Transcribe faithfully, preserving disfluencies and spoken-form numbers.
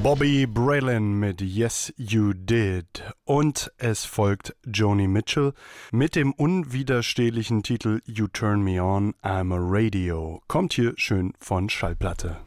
Bobby Braylon mit Yes You Did und es folgt Joni Mitchell mit dem unwiderstehlichen Titel You Turn Me On, I'm a Radio. Kommt hier schön von Schallplatte.